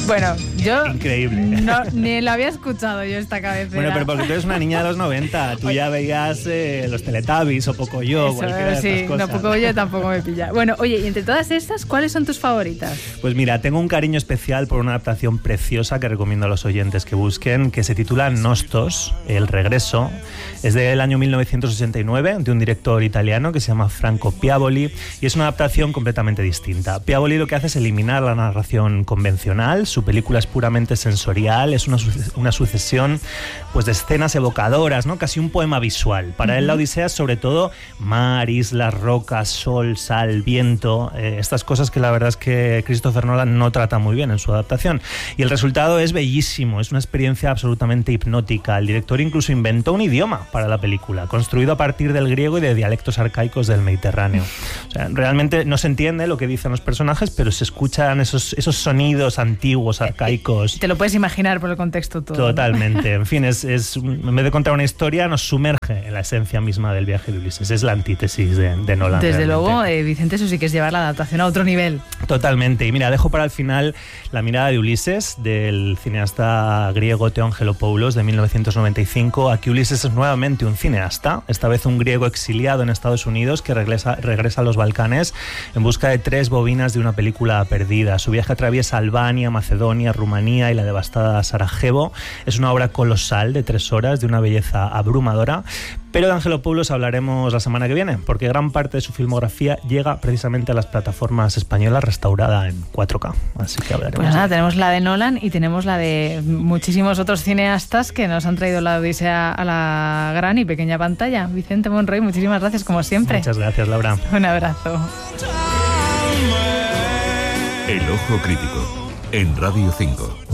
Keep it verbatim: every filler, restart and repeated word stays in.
Bueno, yo Increíble. No, ni lo había escuchado yo esta cabecera. Bueno, pero porque tú eres una niña de los noventa, tú ya veías eh, los Teletubbies o Pocoyo, Eso, cualquiera de sí, estas cosas. no, Pocoyo tampoco me pilla. Bueno, oye, y entre todas estas, ¿cuáles son tus favoritas? Pues mira, tengo un cariño especial por una adaptación preciosa que recomiendo a los oyentes que busquen, que se titula Nostos, El Regreso. Es del año mil novecientos ochenta y nueve, de un director italiano que se llama Franco Piavoli, y es una adaptación completamente distinta. Piavoli lo que hace es eliminar la narración convencional, su película es puramente sensorial, es una, una sucesión pues, de escenas evocadoras, ¿no? Casi un poema visual. Para uh-huh. él la Odisea es sobre todo mar, islas, rocas, sol, sal, viento, eh, estas cosas que la verdad es que Christopher Nolan no trata muy bien en su adaptación. Y el resultado es bellísimo, es una experiencia absolutamente hipnótica. El director incluso inventó un idioma para la película, construido a partir del griego y de dialectos arcaicos del Mediterráneo. O sea, realmente no se entiende lo que dicen los personajes, pero se escuchan esos, esos sonidos antiguos, arcaicos. Te lo puedes imaginar por el contexto todo. Totalmente. ¿No? En fin, es, es, en vez de contar una historia, nos sumerge en la esencia misma del viaje de Ulises. Es la antítesis de, de Nolan. Desde realmente. luego, eh, Vicente, eso sí que es llevar la adaptación a otro nivel. Totalmente. Y mira, dejo para el final La mirada de Ulises, del cineasta griego Theo Angelopoulos, de mil novecientos noventa y cinco. Aquí Ulises es nuevamente un cineasta, esta vez un griego exiliado en Estados Unidos que regresa, regresa a los Balcanes en busca de tres bobinas de una película perdida. Su viaje atraviesa Albania, Macedonia, Rumanía y la devastada Sarajevo. Es una obra colosal de tres horas, de una belleza abrumadora. Pero de Angelopoulos hablaremos la semana que viene, porque gran parte de su filmografía llega precisamente a las plataformas españolas restaurada en cuatro K. Así que hablaremos. Pues nada, tenemos la de Nolan y tenemos la de muchísimos otros cineastas que nos han traído la Odisea a la gran y pequeña pantalla. Vicente Monroy, muchísimas gracias como siempre. Muchas gracias, Laura. Un abrazo. El Ojo Crítico, en Radio cinco.